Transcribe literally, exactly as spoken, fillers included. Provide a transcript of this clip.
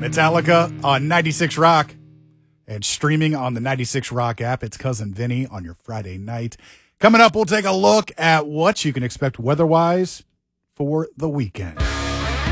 Metallica on ninety-six Rock and streaming on the ninety-six Rock app. It's Cousin Vinny on your Friday night. Coming up, we'll take a look at what you can expect weather-wise for the weekend.